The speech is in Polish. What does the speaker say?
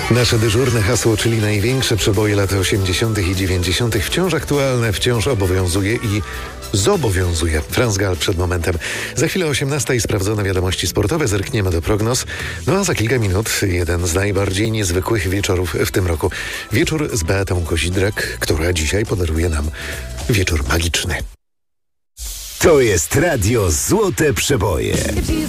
Nasze dyżurne hasło, czyli największe przeboje lat 80. i 90. wciąż aktualne, wciąż obowiązuje i zobowiązuje. Franz Gall przed momentem. Za chwilę 18 i sprawdzone wiadomości sportowe, zerkniemy do prognoz. No a za kilka minut jeden z najbardziej niezwykłych wieczorów w tym roku. Wieczór z Beatą Kozidrak, która dzisiaj podaruje nam wieczór magiczny. To jest Radio Złote Przeboje.